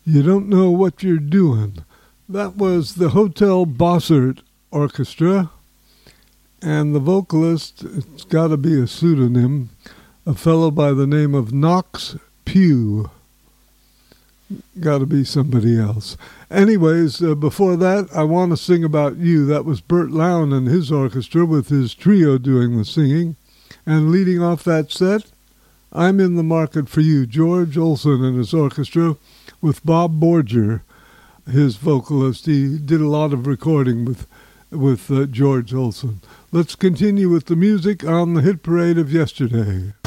You Don't Know What You're Doing. That was the Hotel Bossert Orchestra, and the vocalist, it's got to be a pseudonym, a fellow by the name of Knox Pugh. Got to be somebody else. Anyways, before that, I Want to Sing About You. That was Bert Lown and his orchestra with his trio doing the singing. And leading off that set, I'm in the Market for You, George Olson and his orchestra with Bob Borger, his vocalist. He did a lot of recording with George Olson. Let's continue with the music on the hit parade of yesterday.